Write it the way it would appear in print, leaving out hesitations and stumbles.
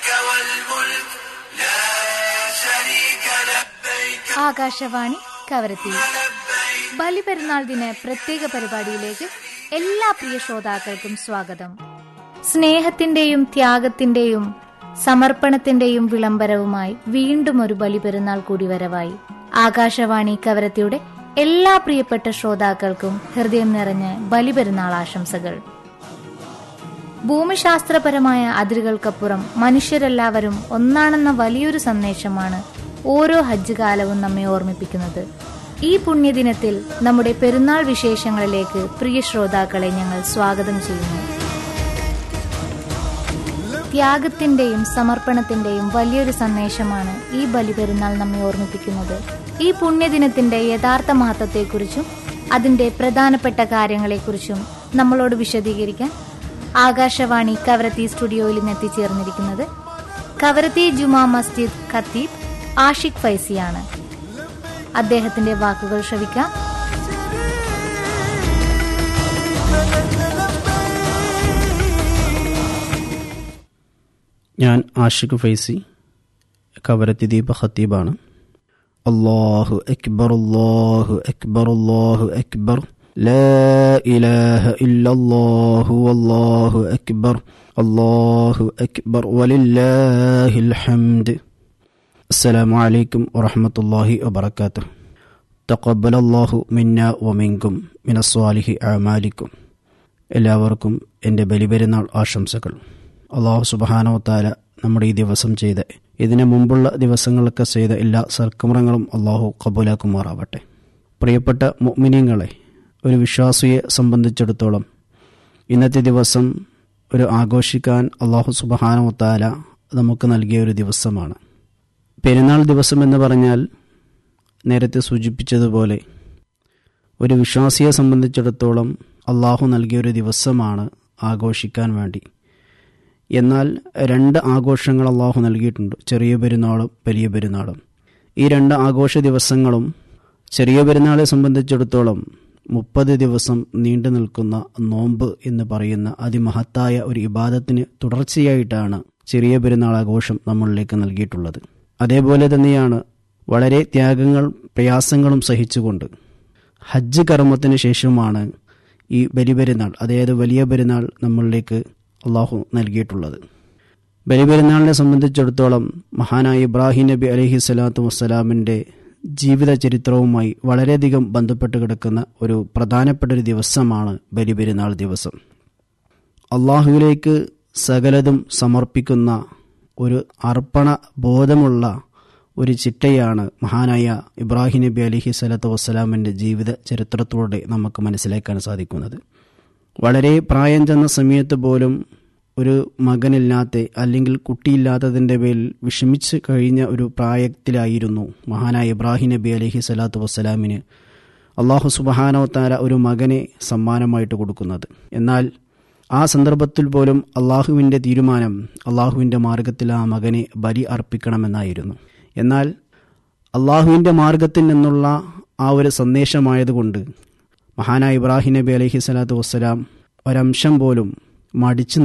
ആകാശവാണി കവരത്തി ബലിപെരുന്നാൾ ദിന പ്രത്യേക പരിപാടിയിലേക്ക് എല്ലാ പ്രിയ ശ്രോതാക്കൾക്കും സ്വാഗതം. സ്നേഹത്തിന്റെയും ത്യാഗത്തിന്റെയും സമർപ്പണത്തിന്റെയും വിളംബരവുമായി വീണ്ടും ഒരു ബലിപെരുന്നാൾ കൂടി വരവായി. ആകാശവാണി കവരത്തിയുടെ എല്ലാ പ്രിയപ്പെട്ട ശ്രോതാക്കൾക്കും ഹൃദയം നിറഞ്ഞ ബലിപെരുന്നാൾ ആശംസകൾ. ഭൂമിശാസ്ത്രപരമായ അതിരുകൾക്കപ്പുറം മനുഷ്യരെല്ലാവരും ഒന്നാണെന്ന വലിയൊരു സന്ദേശമാണ് ഓരോ ഹജ്ജ് കാലവും നമ്മെ ഓർമ്മിപ്പിക്കുന്നത്. ഈ പുണ്യദിനത്തിൽ നമ്മുടെ പെരുന്നാൾ വിശേഷങ്ങളിലേക്ക് പ്രിയ ശ്രോതാക്കളെ ഞങ്ങൾ സ്വാഗതം ചെയ്യുന്നു. ത്യാഗത്തിന്റെയും സമർപ്പണത്തിന്റെയും വലിയൊരു സന്ദേശമാണ് ഈ ബലിപെരുന്നാൾ നമ്മെ ഓർമ്മിപ്പിക്കുന്നത്. ഈ പുണ്യദിനത്തിന്റെ യഥാർത്ഥ മഹത്വത്തെക്കുറിച്ചും അതിന്റെ പ്രധാനപ്പെട്ട കാര്യങ്ങളെക്കുറിച്ചും നമ്മളോട് വിശദീകരിക്കാൻ ആകാശവാണി കവരത്തി സ്റ്റുഡിയോയിൽ നിന്ന് എത്തിച്ചേർന്നിരിക്കുന്നത് കവരത്തി ജുമാ മസ്ജിദ് ഖത്തീബ് ആഷിഖ് ഫൈസിയാണ്. അദ്ദേഹത്തിന്റെ വാക്കുകൾ ശ്രവിക്കാം. ഞാൻ ആഷിഖ് ഫൈസി, കവരത്തി ദീപ ഖത്തീബാണ്. അല്ലാഹു അക്ബർ അല്ലാഹു അക്ബർ അല്ലാഹു അക്ബർ ലാ ഇലാഹ ഇല്ലല്ലാഹു വല്ലാഹു അക്ബർ അല്ലാഹു അക്ബർ വലില്ലാഹിൽ ഹംദ്. അസ്സലാമു അലൈക്കും വറഹ്മത്തുള്ളാഹി വബറകാതുഹു. തഖബ്ബലല്ലാഹു മിന്നാ വമിൻകും മിനസ്സാലിഹി അഅമാലിക്കും. എല്ലാവർക്കും എൻ്റെ ബലിപെരുന്നാൾ ആശംസകൾ. അല്ലാഹു സുബ്ഹാനഹു വതആല നമ്മുടെ ഈ ദിവസം ചെയ്ത, ഇതിനു മുമ്പുള്ള ദിവസങ്ങളൊക്കെ ചെയ്ത എല്ലാ സൽക്കർമ്മങ്ങളും അല്ലാഹു ഖബൂലാക്കുമാറാവട്ടെ. പ്രിയപ്പെട്ട മുഅ്മിനീങ്ങളെ, ഒരു വിശ്വാസിയെ സംബന്ധിച്ചിടത്തോളം ഇന്നത്തെ ദിവസം ഒരു ആഘോഷിക്കാൻ അല്ലാഹു സുബ്ഹാനഹു വതആല നമുക്ക് നൽകിയ ഒരു ദിവസമാണ്. പെരുന്നാൾ ദിവസം എന്ന് പറഞ്ഞാൽ നേരത്തെ സൂചിപ്പിച്ചതുപോലെ ഒരു വിശ്വാസിയെ സംബന്ധിച്ചിടത്തോളം അല്ലാഹു നൽകിയൊരു ദിവസമാണ് ആഘോഷിക്കാൻ വേണ്ടി. എന്നാൽ രണ്ട് ആഘോഷങ്ങൾ അല്ലാഹു നൽകിയിട്ടുണ്ട്, ചെറിയ പെരുന്നാളും വലിയ പെരുന്നാളും. ഈ രണ്ട് ആഘോഷ ദിവസങ്ങളും ചെറിയ പെരുന്നാളെ സംബന്ധിച്ചിടത്തോളം 30 ദിവസം നീണ്ടു നിൽക്കുന്ന നോമ്പ് എന്ന് പറയുന്ന അതിമഹത്തായ ഒരു ഇബാദത്തിന് തുടർച്ചയായിട്ടാണ് ചെറിയ പെരുന്നാൾ ആഘോഷം നമ്മളിലേക്ക് നൽകിയിട്ടുള്ളത്. അതേപോലെ തന്നെയാണ് വളരെ ത്യാഗങ്ങൾ പ്രയാസങ്ങളും സഹിച്ചുകൊണ്ട് ഹജ്ജ് കർമ്മത്തിന് ശേഷമാണ് ഈ ബലിപെരുന്നാൾ, അതായത് വലിയ പെരുന്നാൾ നമ്മളിലേക്ക് അള്ളാഹു നൽകിയിട്ടുള്ളത്. ബലിപെരുന്നാളിനെ സംബന്ധിച്ചിടത്തോളം മഹാനായ ഇബ്രാഹിം നബി അലൈഹി സ്വലാത്തു വസ്സലാമിൻ്റെ ജീവിത ചരിത്രവുമായി വളരെയധികം ബന്ധപ്പെട്ട് കിടക്കുന്ന ഒരു പ്രധാനപ്പെട്ട ഒരു ദിവസമാണ് ബലിപെരുന്നാൾ ദിവസം. അള്ളാഹുവിലേക്ക് സകലതും സമർപ്പിക്കുന്ന ഒരു അർപ്പണ ബോധമുള്ള ഒരു ചിട്ടയാണ് മഹാനായ ഇബ്രാഹിം നബി അലൈഹി സ്വലാത്തു വസ്സലാമിൻ്റെ ജീവിത ചരിത്രത്തിലൂടെ നമുക്ക് മനസ്സിലാക്കാൻ സാധിക്കുന്നത്. വളരെ പ്രായം ചെന്ന സമയത്ത് പോലും ഒരു മകനില്ലാത്ത അല്ലെങ്കിൽ കുട്ടിയില്ലാത്തതിൻ്റെ പേരിൽ വിഷമിച്ച് കഴിഞ്ഞ ഒരു പ്രായത്തിലായിരുന്നു മഹാനായ ഇബ്രാഹിം നബി അലൈഹി സ്വലാത്തു വസ്സലാമിന് അല്ലാഹു സുബ്ഹാനഹു വതആല ഒരു മകനെ സമ്മാനമായിട്ട് കൊടുക്കുന്നത്. എന്നാൽ ആ സന്ദർഭത്തിൽ പോലും അള്ളാഹുവിൻ്റെ തീരുമാനം അള്ളാഹുവിൻ്റെ മാർഗത്തിൽ ആ മകനെ ബലി അർപ്പിക്കണമെന്നായിരുന്നു. എന്നാൽ അള്ളാഹുവിൻ്റെ മാർഗത്തിൽ നിന്നുള്ള ആ ഒരു സന്ദേശമായതുകൊണ്ട് മഹാനായ ഇബ്രാഹിം നബി അലൈഹി സ്വലാത്തു വസ്സലാം ഒരംശം പോലും മടിച്ചു